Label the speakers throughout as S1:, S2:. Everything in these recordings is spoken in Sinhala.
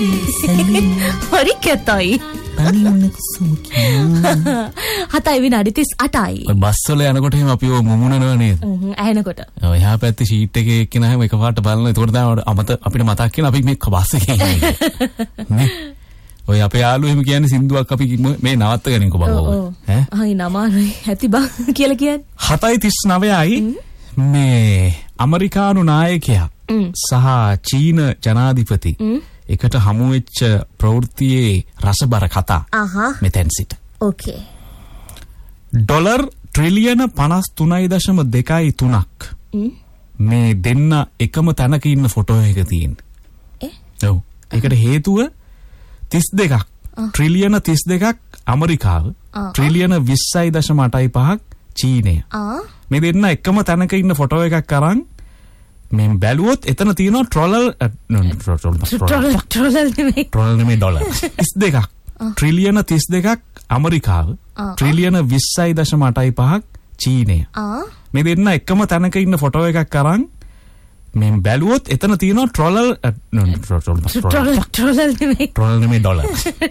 S1: හරි කැතයි.
S2: පණින්න සුමුකියා.
S1: 7 විනාඩි 38යි.
S2: ඔය බස් වල යනකොට එහෙම අපි ඔය මුමුණනවා නේද?
S1: ඇහෙනකොට.
S2: ඔය එහා පැත්තේ ෂීට් එකේ එක්කෙනාම එකපාරට බලන. ඒකට තමයි අපිට මතක් වෙන අපි මේ බස් එකේ ඉන්නේ. ඔය අපේ යාළුවෝ එහෙම කියන්නේ සින්දුවක් අපි මේ නවත්ත ගනින්කෝ බං ඔය. ඈ?
S1: අහයි නමාරයි ඇති බං කියලා කියන්නේ.
S2: 7:39යි මේ ඇමරිකානුនាයකයා සහ චීන ජනාධිපති එකට හමු වෙච්ච ප්‍රවෘත්තියේ රසබර කතා මෙතෙන් සිට.
S1: ඕකේ.
S2: ඩොලර් ට්‍රිලියන 53.23ක් මේ දෙන්න එකම තැනක ඉන්න ෆොටෝ එක තියෙන්නේ. ඔව්. ඒකට හේතුව 32ක්. ට්‍රිලියන 32ක් ඇමරිකාව. ට්‍රිලියන 20.85ක් චීනය. මේ දෙන්න එකම තැනක ඉන්න ෆොටෝ එකක් අරන් මේ බැලුවොත් එතන තියෙනවා ට්‍රොලර් නෙමෙයි ඩොලර් 32ක්. ට්‍රිලියන 32ක් ඇමරිකාව. ට්‍රිලියන 20.85ක් චීනය. මේ දෙන්න එකම තැනක ඉන්න ෆොටෝ එකක් අරන් මේ බැලුවොත් එතන තියෙනවා ට්‍රොලර් නෙමෙයි ඩොලර්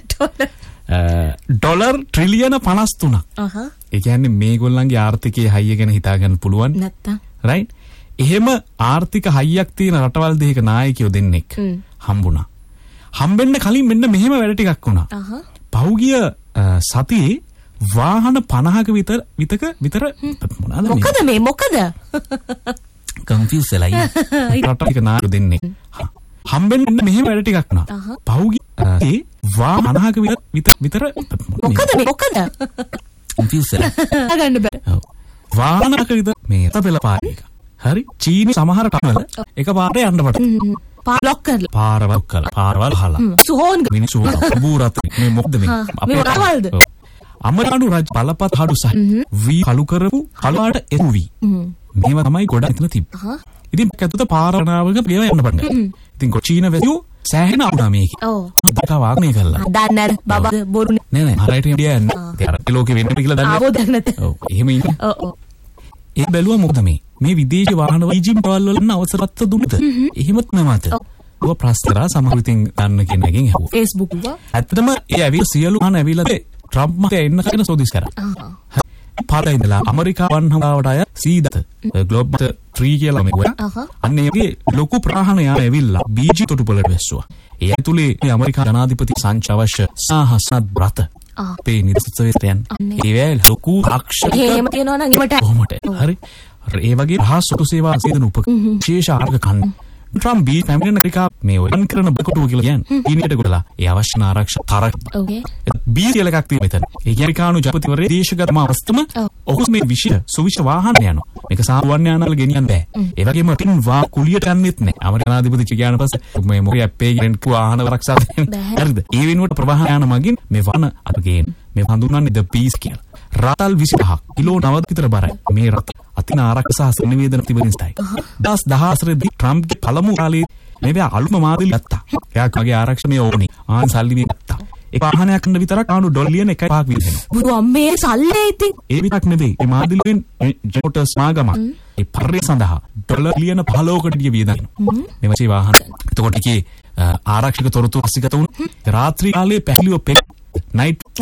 S2: ඩොලර් ට්‍රිලියන 53ක්. ඒ කියන්නේ මේගොල්ලන්ගේ ආර්ථිකයේ හයිය ගැන හිතා ගන්න පුළුවන්
S1: නැත්තම්
S2: රයිට්. එහෙම ආර්ථික හයියක් තියෙන රටවල් දෙකක නායකයෝ දෙන්නෙක් හම්බුණා. හම්බෙන්න කලින් මෙන්න මෙහෙම වැඩ ටිකක් වුණා. පහුගිය සතියේ වාහන 50ක විතර
S1: මොනද මේ මොකද?
S2: කන්ෆියුස් වෙලා ඉන්නේ. රටවල් නායකයෝ දෙන්නෙක් හම්බෙන්න මෙහෙම වැඩ ටිකක් වුණා. පහුගිය වාහන 50ක විතර
S1: මොකද?
S2: කන්ෆියුස් වෙලා
S1: ගන්න බෑ.
S2: වාහනක විතර මේ තපෙල පාරේ එක. හරි චීනි සමහර කමල එකපාරට යන්න පටන්
S1: ලොක් කරලා
S2: පාරවල් හලා
S1: සුහෝන්
S2: මිනිස්සු බූරත් මේ මොකද මේ
S1: අපේ රටවල්ද
S2: අමරාණු රජ බලපත් හඩු සහ වී කලු කරපු කලවාට එරුවි මේවා තමයි ගොඩක් එතන තිබ්බා. ඉතින් කැතුත පාරණාවක පියව යන්න පටන් ගත්තා. ඉතින් චීන වැසියෝ සෑහෙන අඩුනා මේක.
S1: ඔව්.
S2: දක වාග්නේ කළා.
S1: දන්නේ නැර බබා බොරුනේ.
S2: නෑ හරියට ඉන්නේ නෑ. ලෝකෙ වෙන්න කියලා දන්නේ.
S1: ආවෝ දන්නේ නැත.
S2: ඔව්. එහෙම ඉන්නේ.
S1: ඔව්.
S2: ඒ බැලුවා මොකද මේ විදේශ වාහන වීජිම් පවල් වල අවසරත් දුන්නද? එහෙමත් නැමත. ඔය ප්‍රස්තරා සමහරවිටින් ගන්න කෙනකින් ඇහුවා.
S1: Facebook එක.
S2: ඇත්තටම ඒ ඇවිත් සියලු අන ඇවිල්ලා ට්‍රම්ප් මත එන්න කියන සෝදිස් කරා. පාරේ ඉඳලා ඇමරිකාවන් හංගාවට අය සීදත ග්ලෝබ් 3 කියලා මෙවුවා. අන්න ඒකේ ලොකු ප්‍රාහණයක් ඇවිල්ලා බීජි තොටුපළට වැස්සුවා. ඒ ඇතුලේ ඇමරිකා ජනාධිපති සංචවශ්‍ය සාහසත් බ්‍රත අපේ නිදසුත්සවයෙන් ඒ වෙලාව ලොකු ආක්ෂණික
S1: එහෙම කියනවා නම් එමට
S2: කොහොමද හරි ඒ වගේ රහසොටු සේවා සේදන විශේෂ ආර්ග කන්න ට්‍රම්ප් බී පැමිණෙන ඇමරිකා මේ වයන් කරන බකොටුව කියලා කියන්නේ ඊනියට ගොඩලා ඒ අවශ්‍ය ආරක්ෂක තරක්
S1: ඕකේ
S2: බී කියලා එකක් තියෙන මෙතන ඒ ඇමරිකානු ජනාධිපතිවරේ දේශගත අවස්ථම ඔහු මේ විශේෂ වාහන යනවා මේක සාමාන්‍ය යානවල ගෙනියන්න බෑ ඒ වගේම තින් වා කුලියට යන්නෙත් නෑ ඇමරිකානු ජනාධිපති කියන පස්සේ මේ මොකද අපේ රෙන්ට් වාහන ආරක්ෂා දෙන්නේ හරිද ඒ වෙනුවට ප්‍රවාහන යාන මගින් මේ වාහන අරගෙන මේ හඳුන්වන්නේ ද පීස් කියලා රතල් 25ක් කිලෝ 90ක් විතර බරයි මේ රත අතින ආරක්ෂා සංවේදන තිබෙන ස්ථායි 2014 දී ට්‍රම්ප්ගේ පළමු කාලේ මේ අලුම මාදිලි ගත්තා එයා මගේ ආරක්ෂණය ඕනේ ආන් සල්ලි මේ ගත්තා ඒ වාහනයක් ගන්න විතරක් ආණු ඩොලර් 1.5 විදිනවා
S1: බුදු අම්මේ සල්ලේ ඉතින්
S2: ඒ විතරක් නෙවෙයි මේ මාදිලිෙන් ජෝටර්ස් මාගම ඒ පරිය සඳහා ඩොලර් 15කට ගිය වියදම් මේ වගේ වාහන එතකොට ඒකේ ආරක්ෂක තොරතුරු අසිගත වුණා රාත්‍රී කාලේ පැහැදිලිව නයිට්